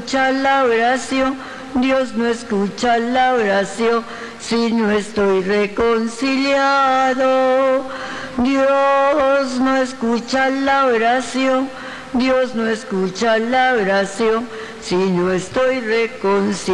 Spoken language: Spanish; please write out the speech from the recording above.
escucha la oración, Dios no escucha la oración si no estoy reconciliado. Dios no escucha la oración, Dios no escucha la oración si no estoy reconciliado.